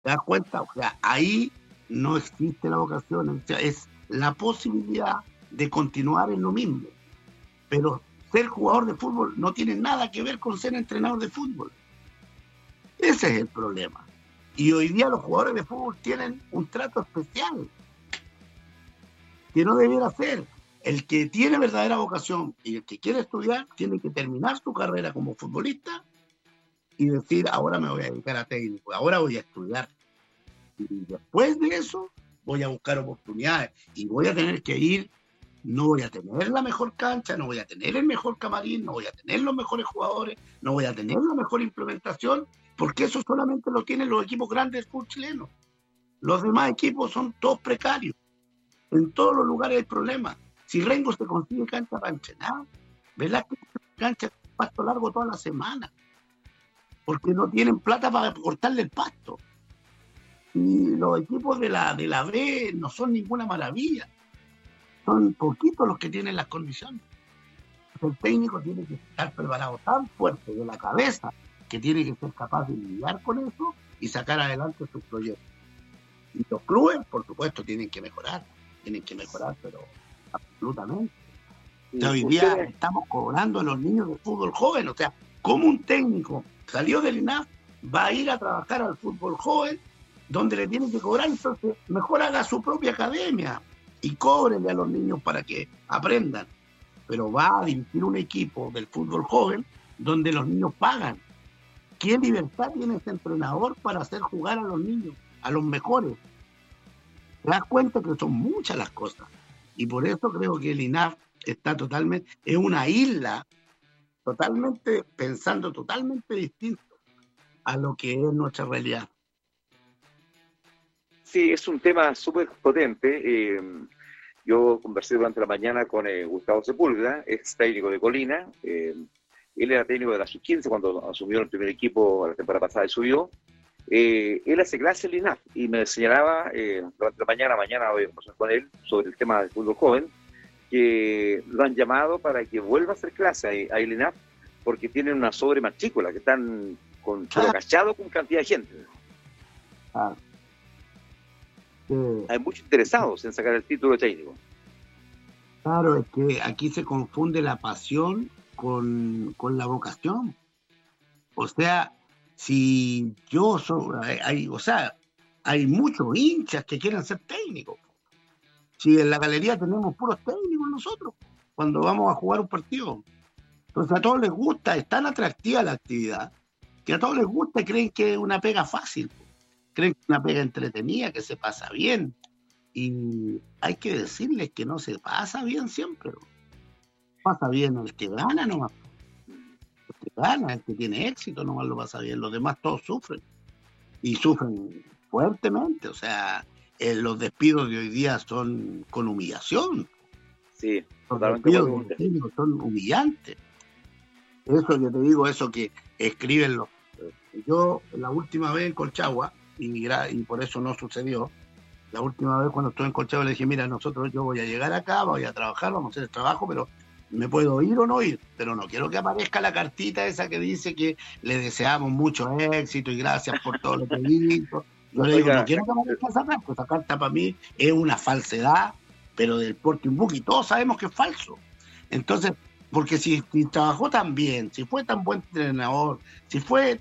¿Te das cuenta? O sea, ahí no existe la vocación, o sea, es la posibilidad de continuar en lo mismo. Pero ser jugador de fútbol no tiene nada que ver con ser entrenador de fútbol. Ese es el problema. Y hoy día los jugadores de fútbol tienen un trato especial que no debiera ser. El que tiene verdadera vocación y el que quiere estudiar tiene que terminar su carrera como futbolista y decir, ahora me voy a dedicar a técnico, ahora voy a estudiar. Y después de eso voy a buscar oportunidades y voy a tener que ir, no voy a tener la mejor cancha, no voy a tener el mejor camarín, no voy a tener los mejores jugadores, no voy a tener la mejor implementación, porque eso solamente lo tienen los equipos grandes del fútbol chileno. Los demás equipos son todos precarios. En todos los lugares hay problemas. Si Rengo se consigue cancha para entrenar, ¿verdad que cancha de pasto largo toda la semana? Porque no tienen plata para cortarle el pasto. Y los equipos de la B no son ninguna maravilla. Son poquitos los que tienen las condiciones. El técnico tiene que estar preparado tan fuerte de la cabeza que tiene que ser capaz de lidiar con eso y sacar adelante sus proyectos. Y los clubes, por supuesto, tienen que mejorar, pero absolutamente. O sea, hoy día Ustedes, estamos cobrando a los niños de fútbol joven. O sea, ¿cómo un técnico salió del INAF va a ir a trabajar al fútbol joven donde le tienen que cobrar? Entonces, mejor haga su propia academia y cóbrele a los niños para que aprendan. Pero va a dirigir un equipo del fútbol joven donde los niños pagan. ¿Qué libertad tiene ese entrenador para hacer jugar a los niños, a los mejores? Te das cuenta que son muchas las cosas. Y por eso creo que el INAF está totalmente, es una isla totalmente, pensando totalmente distinto a lo que es nuestra realidad. sí, es un tema súper potente. Yo conversé durante la mañana con Gustavo Sepúlveda, ex técnico de Colina. Él era técnico de la Sub-15 cuando asumió el primer equipo la temporada pasada y subió. Él hace clase en INAF y me señalaba durante la mañana voy a conversar con él sobre el tema del fútbol joven, que lo han llamado para que vuelva a hacer clase a INAF porque tienen una sobrematrícula, que están pero Ah, cachados con cantidad de gente. ah, Hay muchos interesados en sacar el título de técnico. claro, es que aquí se confunde la pasión con la vocación. O sea, si yo soy, o sea, hay muchos hinchas que quieren ser técnicos. Si en la galería tenemos puros técnicos nosotros, cuando vamos a jugar un partido. Entonces a todos les gusta, es tan atractiva la actividad, que a todos les gusta y creen que es una pega fácil, creen que es una pega entretenida, que se pasa bien. Y hay que decirles que no se pasa bien siempre. Pasa bien el que gana nomás, el que gana, el que tiene éxito nomás lo pasa bien, los demás todos sufren. Y sufren fuertemente, o sea, los despidos de hoy día son con humillación, Sí, los totalmente de despidos acuerdo de con los usted. técnicos son humillantes. Eso yo te digo, eso que escriben los... Yo la última vez en Colchagua, y por eso no sucedió, la última vez cuando estuve en Colchagua le dije, mira, yo voy a llegar acá, voy a trabajar, vamos a hacer el trabajo, pero me puedo ir o no ir, pero no quiero que aparezca la cartita esa que dice que le deseamos mucho éxito y gracias por todo lo que hizo. Yo le digo, no Oiga, quiero que aparezca esa carta para mí es una falsedad, pero del porte un book, y todos sabemos que es falso. Entonces, porque si trabajó tan bien, si fue tan buen entrenador, si fue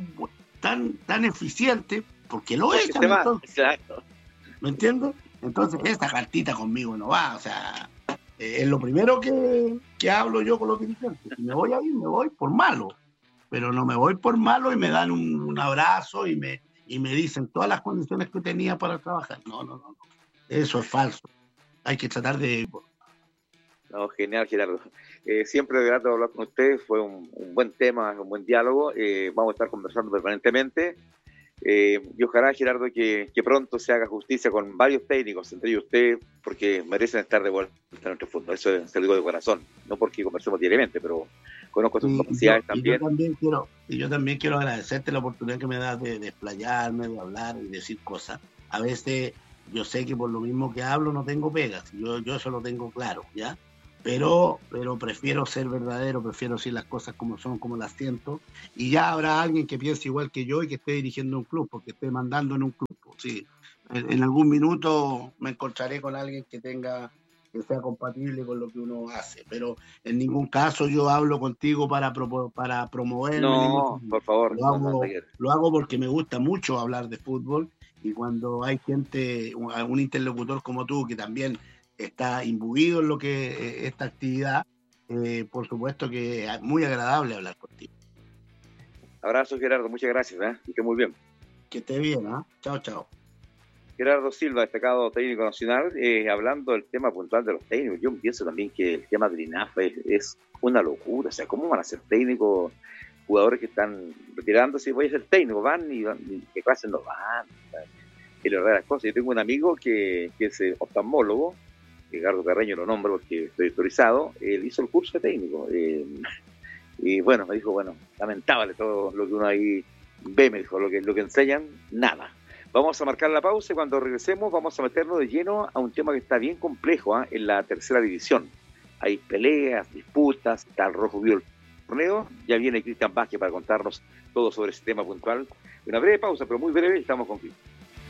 tan eficiente, ¿por qué lo porque echan se va, entonces? exacto. ¿Me entiendes? Entonces, esta cartita conmigo no va, o sea, es lo primero que hablo yo con los dirigentes. Si me voy a ir, me voy por malo, pero no me voy por malo y me dan un abrazo y me dicen todas las condiciones que tenía para trabajar. No, no, no, no. Eso es falso. Hay que tratar de... No, genial, Gerardo. Siempre grato hablar con usted, fue un buen tema, un buen diálogo. Vamos a estar conversando permanentemente. Y ojalá, Gerardo, que pronto se haga justicia con varios técnicos, entre ellos usted, porque merecen estar de vuelta en nuestro fútbol. Eso se lo digo de corazón, no porque conversemos diariamente, pero conozco sus Y, y yo, capacidades y yo también. también quiero, y yo también quiero agradecerte la oportunidad que me das de explayarme, de hablar y decir cosas. A veces yo sé que por lo mismo que hablo no tengo pegas, yo eso lo tengo claro, ¿ya? pero prefiero ser verdadero, prefiero decir las cosas como son, como las siento, y ya habrá alguien que piense igual que yo y que esté dirigiendo un club, porque esté mandando en un club. Sí, en algún minuto me encontraré con alguien que sea compatible con lo que uno hace, pero en ningún caso yo hablo contigo para promoverme. No, por favor, lo hago porque me gusta mucho hablar de fútbol, y cuando hay gente, un interlocutor como tú, que también está imbuido en lo que esta actividad, por supuesto que es muy agradable hablar contigo. Abrazo, Gerardo, muchas gracias, que esté muy bien. Que esté bien, chao, chao. Gerardo Silva, destacado técnico nacional, hablando del tema puntual de los técnicos. Yo pienso también que el tema del INAFA es una locura. O sea, ¿cómo van a ser técnicos jugadores que están retirándose? Voy a ser técnico, van y ¿qué clases no van? Y la verdad las cosas. Yo tengo un amigo que es oftalmólogo, Ricardo Carreño lo nombro porque estoy autorizado. Él hizo el curso de técnico. Y bueno, me dijo, lamentable todo lo que uno ahí ve, me dijo, lo que enseñan, nada. Vamos a marcar la pausa y cuando regresemos vamos a meternos de lleno a un tema que está bien complejo en la tercera división. Hay peleas, disputas, está el rojo vivo el torneo. Ya viene Cristian Vázquez para contarnos todo sobre ese tema puntual. Una breve pausa, pero muy breve, estamos con Cristian.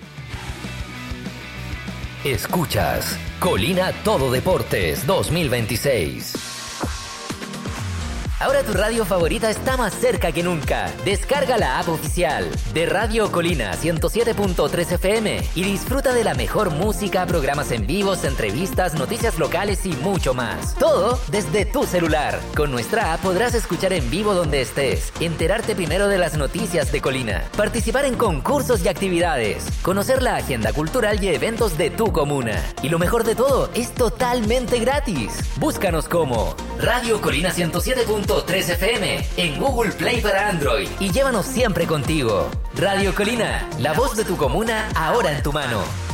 Escuchas Colina Todo Deportes 2026. Ahora tu radio favorita está más cerca que nunca. Descarga la app oficial de Radio Colina 107.3 FM y disfruta de la mejor música, programas en vivos, entrevistas, noticias locales y mucho más. Todo desde tu celular. Con nuestra app podrás escuchar en vivo donde estés, enterarte primero de las noticias de Colina, participar en concursos y actividades, conocer la agenda cultural y eventos de tu comuna. Y lo mejor de todo, es totalmente gratis. Búscanos como Radio Colina 107.3 FM en Google Play para Android y llévanos siempre contigo. Radio Colina, la voz de tu comuna ahora en tu mano.